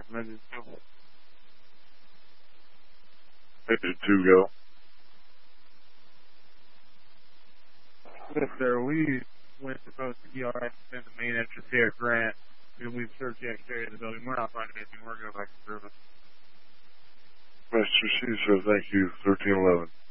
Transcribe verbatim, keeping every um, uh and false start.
recommended too. I did two go. Yes, sir. We went to post the E R S in the main entrance here at Grant. We've searched the exterior of the building. We're not finding anything. We're going back to service. Master C, sir, thank you. thirteen eleven.